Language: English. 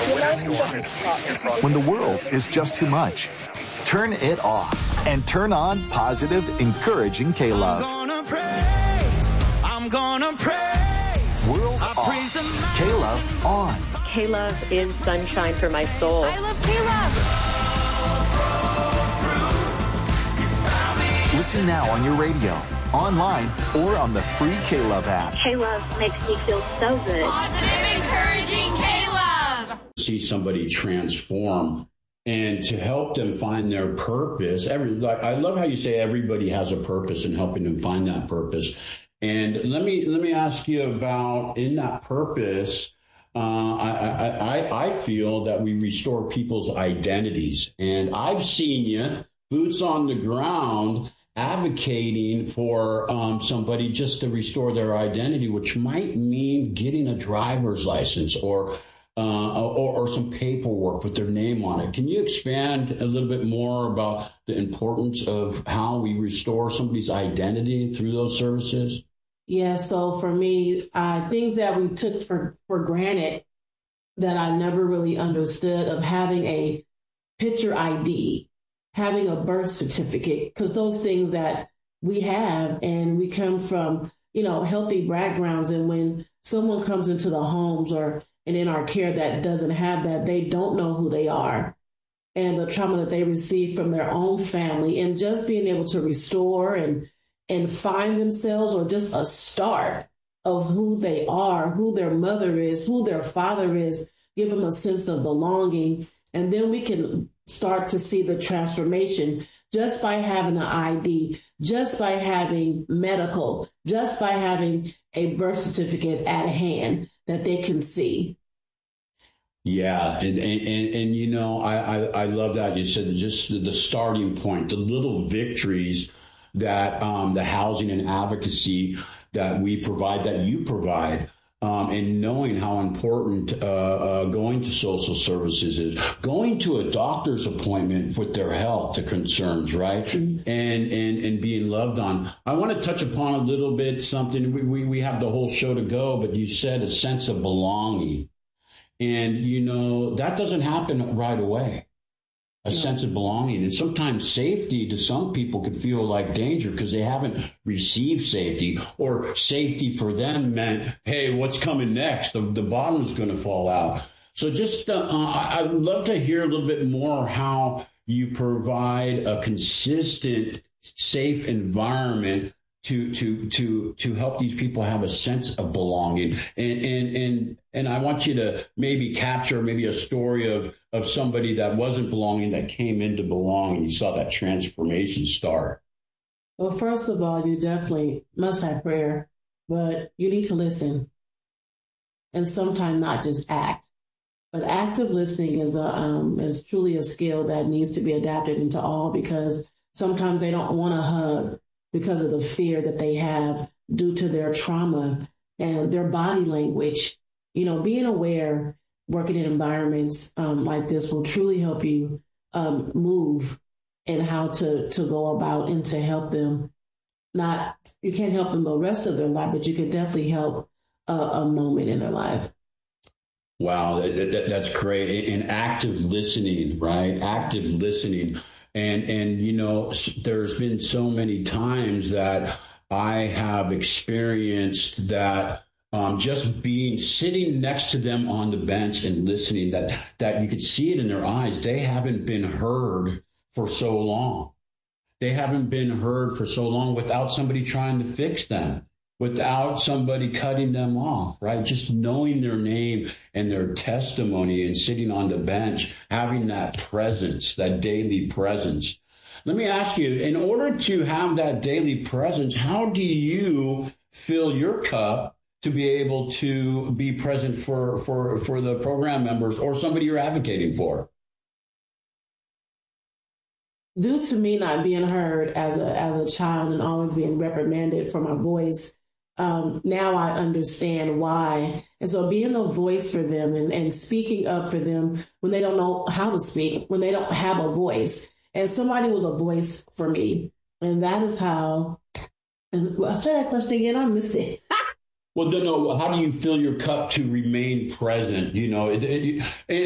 When the world is just too much, turn it off and turn on positive, encouraging K-Love. I'm gonna praise. World off. K-Love on. K-Love is sunshine for my soul. I love K-Love. Listen now on your radio, online, or on the free K-Love app. K-Love makes me feel so good. Positive, encouraging K-Love. See somebody transform and to help them find their purpose. I love how you say everybody has a purpose and helping them find that purpose. And let me ask you about in that purpose. I feel that we restore people's identities, and I've seen you boots on the ground advocating for somebody just to restore their identity, which might mean getting a driver's license or some paperwork with their name on it. Can you expand a little bit more about the importance of how we restore somebody's identity through those services? Yeah, so for me, things that we took for granted that I never really understood, of having a picture ID, having a birth certificate, because those things that we have, and we come from, healthy backgrounds. And when someone comes into the homes and in our care that doesn't have that, they don't know who they are and the trauma that they receive from their own family, and just being able to restore and find themselves, or just a start of who they are, who their mother is, who their father is, give them a sense of belonging. And then we can start to see the transformation just by having an ID, just by having medical, just by having a birth certificate at hand that they can see. Yeah. And I love that. You said just the starting point, the little victories that the housing and advocacy that we provide, that you provide, and knowing how important going to social services is, going to a doctor's appointment with their health concerns, right? Mm-hmm. And being loved on. I want to touch upon a little bit something. We have the whole show to go, but you said a sense of belonging. And, that doesn't happen right away. A sense of belonging, and sometimes safety to some people could feel like danger because they haven't received safety, or safety for them meant, hey, what's coming next? The bottom is going to fall out. So just I'd love to hear a little bit more how you provide a consistent, safe environment to help these people have a sense of belonging. And I want you to maybe capture maybe a story of somebody that wasn't belonging that came into belong, and you saw that transformation start. Well, first of all, you definitely must have prayer, but you need to listen, and sometimes not just act. But active listening is truly a skill that needs to be adapted into all, because sometimes they don't want to hug because of the fear that they have due to their trauma and their body language. Being aware, working in environments like this will truly help you move and how to go about and to help them. You can't help them the rest of their life, but you can definitely help a moment in their life. Wow, that's great. And active listening, right? Active listening. And there's been so many times that I have experienced that just sitting next to them on the bench and listening, that you could see it in their eyes. They haven't been heard for so long. They haven't been heard for so long without somebody trying to fix them, without somebody cutting them off, right? Just knowing their name and their testimony and sitting on the bench, having that presence, that daily presence. Let me ask you, in order to have that daily presence, how do you fill your cup to be able to be present for the program members or somebody you're advocating for? Due to me not being heard as a child and always being reprimanded for my voice, now I understand why. And so being a voice for them and speaking up for them when they don't know how to speak, when they don't have a voice. And somebody was a voice for me. And that is how, and I'll say that question again, I missed it. Well, no, how do you fill your cup to remain present?